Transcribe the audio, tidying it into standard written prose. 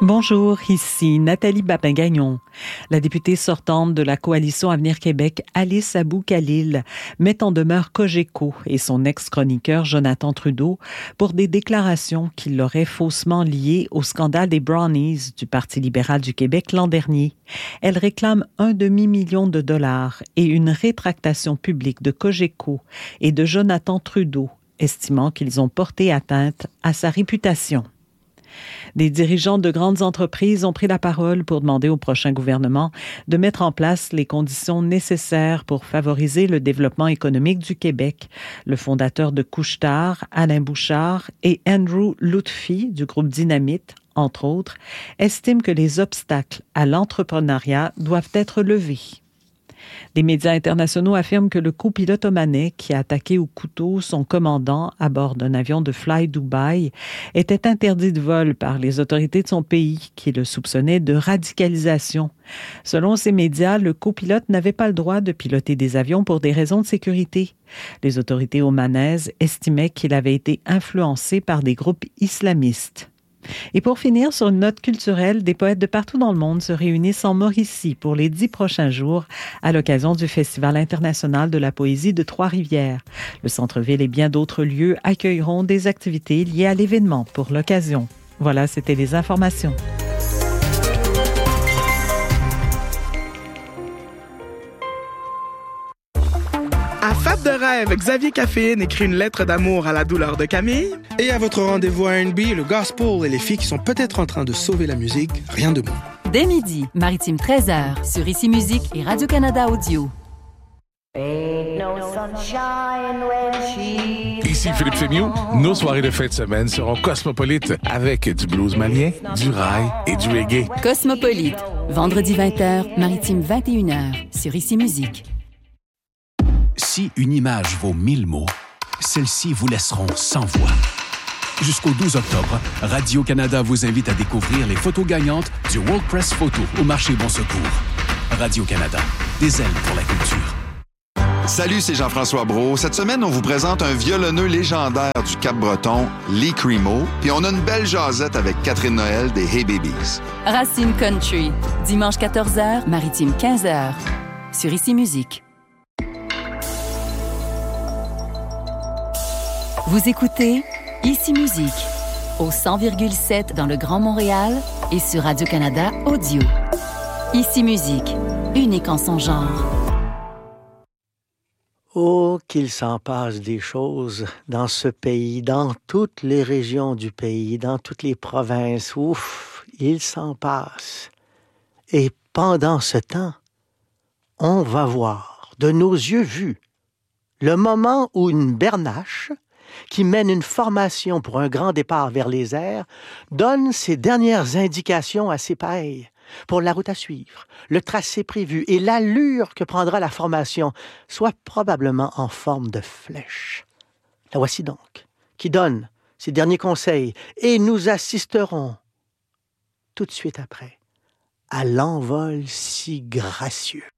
Bonjour, ici Nathalie Babin-Gagnon. La députée sortante de la coalition Avenir Québec, Alice Abou-Khalil, met en demeure Cogeco et son ex-chroniqueur Jonathan Trudeau pour des déclarations qui l'auraient faussement liés au scandale des Brownies du Parti libéral du Québec l'an dernier. Elle réclame $1 demi-million et une rétractation publique de Cogeco et de Jonathan Trudeau, estimant qu'ils ont porté atteinte à sa réputation. Des dirigeants de grandes entreprises ont pris la parole pour demander au prochain gouvernement de mettre en place les conditions nécessaires pour favoriser le développement économique du Québec. Le fondateur de Couche-Tard, Alain Bouchard, et Andrew Lutfi du groupe Dynamite, entre autres, estiment que les obstacles à l'entrepreneuriat doivent être levés. Des médias internationaux affirment que le copilote omanais qui a attaqué au couteau son commandant à bord d'un avion de Fly Dubai était interdit de vol par les autorités de son pays qui le soupçonnaient de radicalisation. Selon ces médias, le copilote n'avait pas le droit de piloter des avions pour des raisons de sécurité. Les autorités omanaises estimaient qu'il avait été influencé par des groupes islamistes. Et pour finir, sur une note culturelle, des poètes de partout dans le monde se réunissent en Mauricie pour les 10 prochains jours à l'occasion du Festival international de la poésie de Trois-Rivières. Le centre-ville et bien d'autres lieux accueilleront des activités liées à l'événement pour l'occasion. Voilà, c'était les informations. À Fab de rêve, Xavier Caféine écrit une lettre d'amour à la douleur de Camille. Et à votre rendez-vous R&B, le gospel et les filles qui sont peut-être en train de sauver la musique, rien de moins. Dès midi, Maritime 13h, sur Ici Musique et Radio-Canada Audio. Ici Philippe Fémieux. Nos soirées de fin de semaine seront cosmopolites avec du blues malien, du rail et du reggae. Cosmopolite, vendredi 20h, Maritime 21h, sur Ici Musique. Si une image vaut 1000 mots, celles-ci vous laisseront sans voix. Jusqu'au 12 octobre, Radio-Canada vous invite à découvrir les photos gagnantes du World Press Photo au marché Bon Secours. Radio-Canada, des ailes pour la culture. Salut, c'est Jean-François Brault. Cette semaine, on vous présente un violonneux légendaire du Cap-Breton, Lee Cremo, puis on a une belle jasette avec Catherine Noël des Hey Babies. Racine Country, dimanche 14h, Maritime 15h, sur Ici Musique. Vous écoutez Ici Musique, au 100,7 dans le Grand Montréal et sur Radio-Canada Audio. Ici Musique, unique en son genre. Oh, qu'il s'en passe des choses dans ce pays, dans toutes les régions du pays, dans toutes les provinces. Ouf, il s'en passe. Et pendant ce temps, on va voir, de nos yeux vus, le moment où une bernache qui mène une formation pour un grand départ vers les airs, donne ses dernières indications à ses pairs pour la route à suivre, le tracé prévu et l'allure que prendra la formation, soit probablement en forme de flèche. La voici donc, qui donne ses derniers conseils, et nous assisterons tout de suite après à l'envol si gracieux.